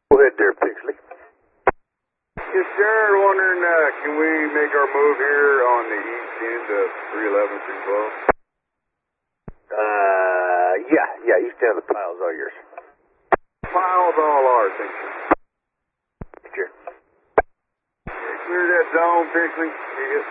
Go ahead there, Pixley. Yes, sir. Wondering, can we make our move here on the east end of 311 through 12? Yeah, east end of the pile's all yours. Pile's all ours, thank you. Sure. Clear that zone, Pixley. Yes.